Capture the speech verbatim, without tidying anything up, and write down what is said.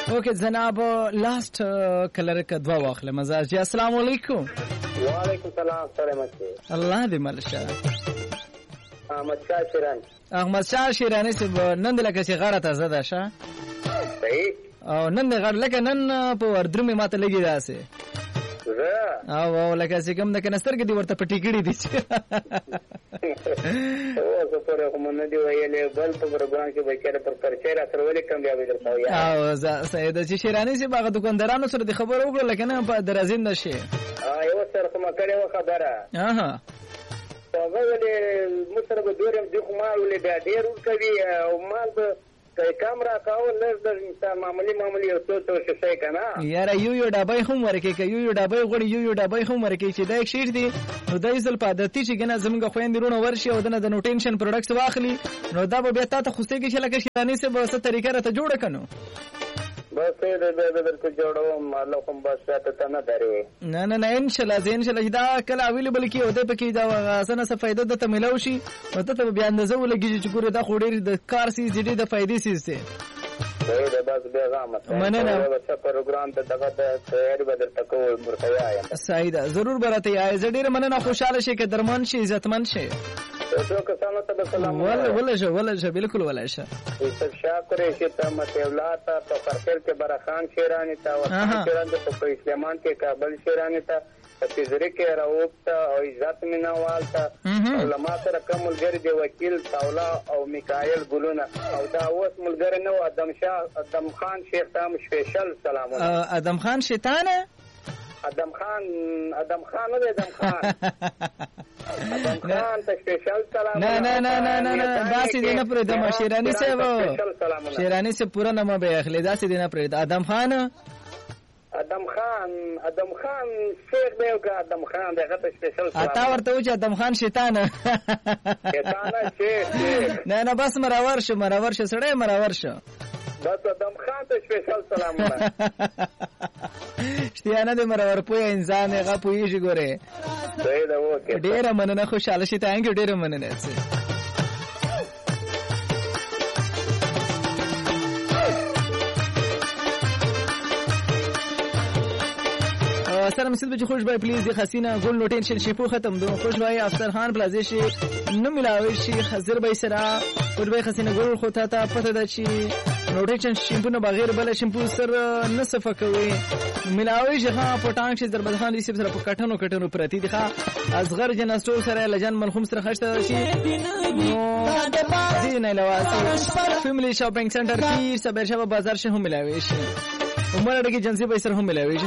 اوکے جناب لاست کلر کا دوا واخله مزاج جی السلام علیکم. وعلیکم السلام سلامت الله دې ملشه. احمد شاه شیرانی. احمد شاه شیرانی سے نن لکه چې غاړه تازه ده شه. صحیح. او نن غاړه لکه نن په وردرمه ماته لګی داسه. زه او او لکه چې کوم د کنستر کې دی ورته پټی کړی دي. او زه پر کوم نه دی ویلې بل په پروګرام کې بیچاره پر پرچې را سره ولې کم بیا ویل خو یا. او زه سید چې شیرانی سے باغ دکاندارانو سره د خبرو وکړه لکه نه په درازین نشي. ایو سره کوم کړي و خبره. اها. هغه ولې مصر به دورم د خو مال ولې بیا ډیر کوي او مال به کیمرا کاو لږ د انسان معمولی معمولی او څه څه شي کنه یاره یو یو ډبای هم ورکې کوي یو یو ډبای غوړي یو یو ډبای هم ورکې چې دا یک شیر دی نو د ایزل په عادتي چې کنه زمونږ خويندې رونه ورشي او دنه د نو ټینشن پروډکټس واخلي نو دا به بیا تاسو خوسته کې چې لکه شیرانی سه به څه طریقه راته جوړ کنو بس دې دې درته جوړوم الله کوم بس ته نه درې نه نه نه ان شاء الله ان شاء الله دا کله اویلیبل کی او دې پکې دا اسنه څه فائدہ د ته ملو شي او ته بیا اندازه ولګي چې ګوره دا خوډې د کار سي جدي د فائدې سي سي دا بس به غامت مننه دا پروګرام ته دغه د تیاری بدل تکو مرتیا یم صحیح ده ضرور برته یا زړه مننه خوشاله شي کې درمن شي عزتمن شي تو کسانو ته سلام ولا ولا شو ولا شو بالکل ولا شو سب شاکر شي ته متولات په فرقل کې برخان شیرانی ته او شیرانی ته په اسلمان کې کابل شیرانی ته په تیزری کې راوت او عزت مینوال ته علماء سره کوم ملګری دی وکیل تاولا او میکائیل ګلونه او دا اوس ملګری نو ادم شاه ادم خان شیخ تام سپیشل سلامونه ادم خان شیطانه ادم خان ادم خان نه ادم خان ادم خان ته سپیشل سلام نه نه نه نه نه نه داسې دی نه پرې د شیرانی صاحب شیرانی سے پورا نامه به اخلي داسې دی نه پرې ادم خان ادم خان ادم خان شیخ دی او ادم خان دغه ته سپیشل سلام اتا ورته چې ادم خان شیطان شیطان شیخ نه نه بس مراور شو مراور شو سړی مراور شو بس ادم خان ته سپیشل سلامونه شتیانه د مرور پوی انسان هغه پوی شي ګوره صحیح ده اوکې ډیره مننه خوشاله شي ثانک یو ډیره مننه سلام مسل بجی خوش بای پلیز دی خسینه گل نو ټینشن شپو ختم دو خوش بای افسر خان پلازې شي نو ملاوي شي حاضر بای سره خوش بای خسینه ګل خو ته ته پته ده چې نو ټینشن شیمپو نه بغیر بل شیمپو سره نه صفه کوي ملاوي شي ها پټان شي دربد خان ریسیپ سره په کټنو کټنو پرتی دي ښا اصغر جنستو سره لجن ملخوم سره خشته شي نو دینه لواسي فیملی شاپینګ سنټر کې صبر شبا بازار شه هم ملاوي شي عمر اډه کې جنسي به سره هم ملاوي